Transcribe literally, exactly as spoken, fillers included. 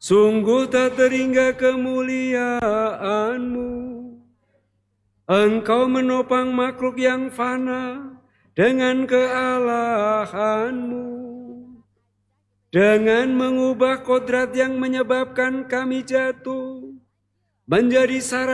Sungguh tak terhingga kemuliaan-Mu. Engkau menopang makhluk yang fana dengan kealahan-Mu. Dengan mengubah kodrat yang menyebabkan kami jatuh menjadi sarana